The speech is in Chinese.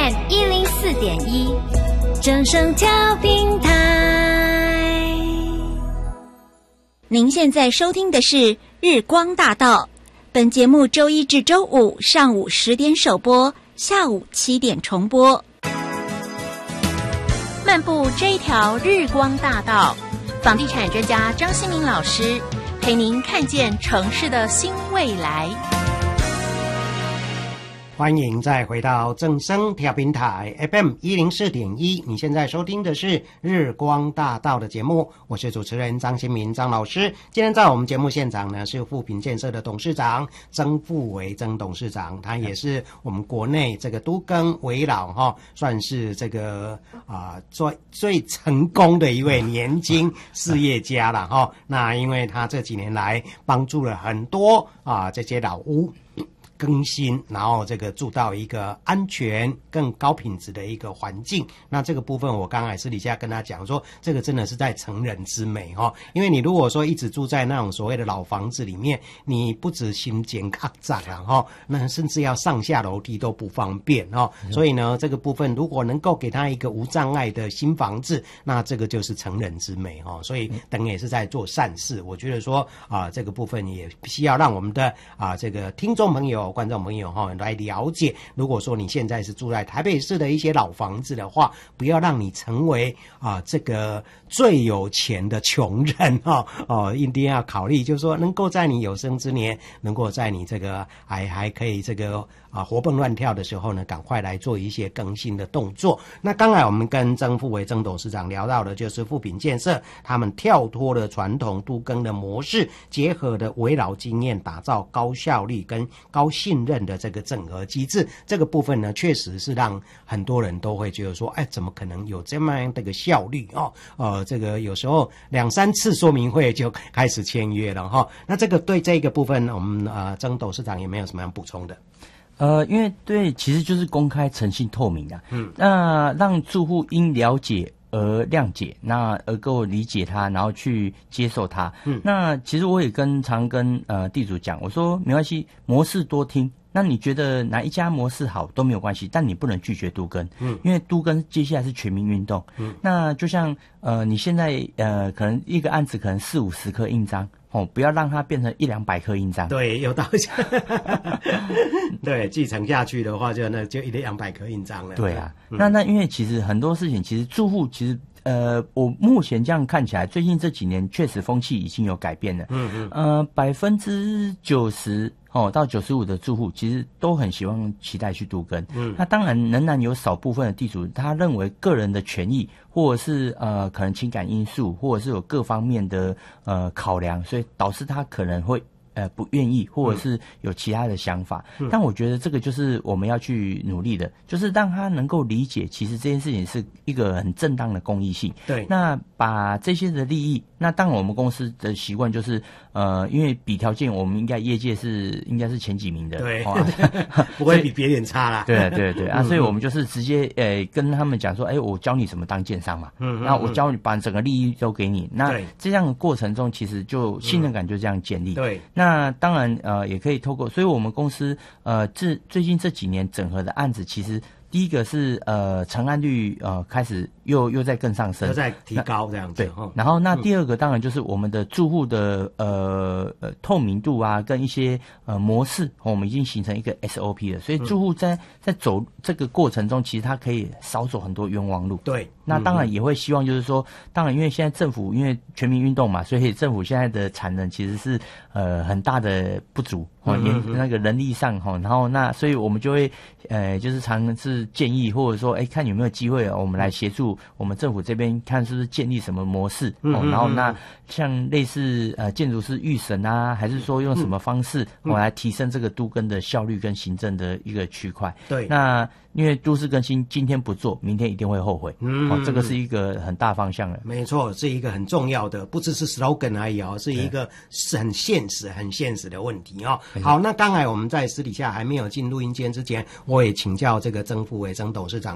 FM 104.1，正声调频台。 您现在收听的是日光大道，本节目周一至周五上午10点首播，下午7点重播。漫步这一条日光大道，房地产专家张新民老师陪您看见城市的新未来。 欢迎再回到正声调频台 FM 104.1，你现在收听的是日光大道的节目，我是主持人张新民张老师。今天在我们节目现场呢是富品建设的董事长曾富维曾董事长，他也是我们国内这个都更危老算是这个最成功的一位年轻事业家了那因为他这几年来帮助了很多这些老屋更新，然后这个住到一个安全更高品质的一个环境。那这个部分我刚才私底下跟他讲说，这个真的是在成人之美因为你如果说一直住在那种所谓的老房子里面，你不止心间狹窄那甚至要上下楼梯都不方便所以呢这个部分如果能够给他一个无障碍的新房子，那这个就是成人之美所以等也是在做善事。我觉得说这个部分也需要让我们的这个听众朋友观众朋友来了解，如果说你现在是住在台北市的一些老房子的话，不要让你成为这个最有钱的穷人一定要考虑就是说能够在你有生之年，能够在你这个还可以这个活蹦乱跳的时候呢，赶快来做一些更新的动作。那刚才我们跟曾富维曾董事长聊到的就是富品建设他们跳脱了传统都更的模式，结合的危老经验，打造高效率跟高信任的这个整合机制。这个部分呢确实是让很多人都会觉得说怎么可能有这么样的一个效率这个有时候2-3次说明会就开始签约了那这个对这个部分我们曾董事长有没有什么样补充的？ 因为对，其实就是公开、诚信、透明那让住户因了解而谅解，那而够理解他，然后去接受他。那其实我也常跟地主讲，我说没关系，模式多听。那你觉得哪一家模式好都没有关系，但你不能拒绝都更，因为都更接下来是全民运动。那就像你现在可能一个案子可能40-50颗印章。不要让它变成100-200颗印章。 对，有道理。对，继承下去的话，就100-200颗印章了。 对啊，那因为其实很多事情，其实住户其实我目前这样看起来，最近这几年确实风气已经有改变了。90%到95%的住户其实都很期待去都更。那当然仍然有少部分的地主，他认为个人的权益或者是可能情感因素，或者是有各方面的考量，所以导致他可能会不愿意，或者是有其他的想法。但我觉得这个就是我们要去努力的，就是让他能够理解，其实这件事情是一个很正当的公益性。 对， 那把这些的利益，那当然我们公司的习惯就是因为比条件，我们应该业界应该是前几名的。 对，不会比别人差啦。 对所以我们就是直接跟他们讲说，我教你怎么当建商嘛。那我教你把整个利益都给你。那这样的过程中，其实就信任感就这样建立。 对。 那当然也可以透过，所以我们公司最近这几年整合的案子，其实第一个是成案率开始又在更上升， 又在提高这样子。 对，然后那第二个当然就是我们的住户的透明度跟一些模式，我们已经形成一个 SOP 了，所以住户在走这个过程中，其实他可以少走很多冤枉路。对，那当然也会希望就是说，当然因为现在政府因为全民运动嘛，所以政府现在的产能其实是很大的不足那个人力上然后那所以我们就会就是尝试建议，或者说看有没有机会我们来协助我们政府这边看是不是建立什么模式然后那像类似建筑师预审还是说用什么方式来提升这个都更的效率跟行政的一个区块。对，那因为都市更新今天不做，明天一定会后悔。这个是一个很大方向的。 没错，是一个很重要的，不只是 slogan 而已是一个是很现实的问题好，那刚才我们在私底下还没有进录音间之前，我也请教这个曾富维曾董事长